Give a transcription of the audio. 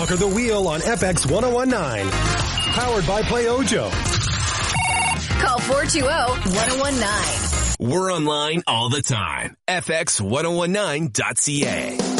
Conquer the wheel on FX 1019. Powered by Play Ojo. Call 420-1019. We're online all the time. FX1019.ca.